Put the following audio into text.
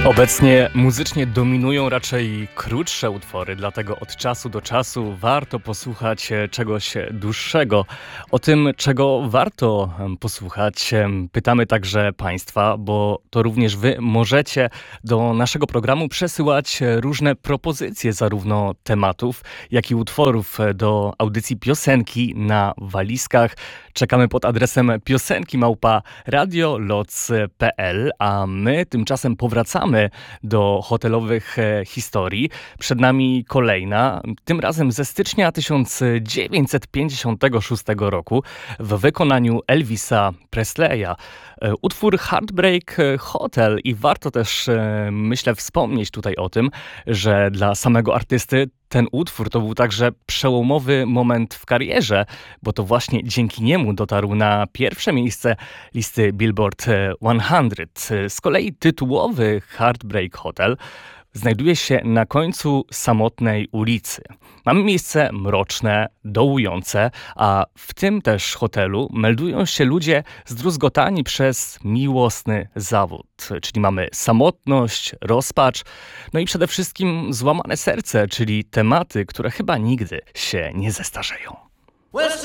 Obecnie muzycznie dominują raczej krótsze utwory, dlatego od czasu do czasu warto posłuchać czegoś dłuższego. O tym, czego warto posłuchać, pytamy także Państwa, bo to również Wy możecie do naszego programu przesyłać różne propozycje zarówno tematów, jak i utworów do audycji Piosenki na walizkach. Czekamy pod adresem piosenki@radioloc.pl, a my tymczasem powracamy do hotelowych historii. Przed nami kolejna, tym razem ze stycznia 1956 roku w wykonaniu Elvisa Presleya. Utwór Heartbreak Hotel i warto też, myślę, wspomnieć tutaj o tym, że dla samego artysty ten utwór to był także przełomowy moment w karierze, bo to właśnie dzięki niemu dotarł na pierwsze miejsce listy Billboard 100. Z kolei tytułowy Heartbreak Hotel znajduje się na końcu samotnej ulicy. Mamy miejsce mroczne, dołujące, a w tym też hotelu meldują się ludzie zdruzgotani przez miłosny zawód. Czyli mamy samotność, rozpacz, no i przede wszystkim złamane serce, czyli tematy, które chyba nigdy się nie zestarzeją.